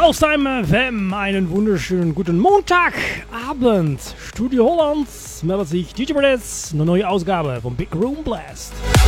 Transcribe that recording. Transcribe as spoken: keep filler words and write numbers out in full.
Haustime F M, einen wunderschönen guten Montagabend. Studio Holland meldet sich D J Bradetz, eine neue Ausgabe vom Big Room Blast.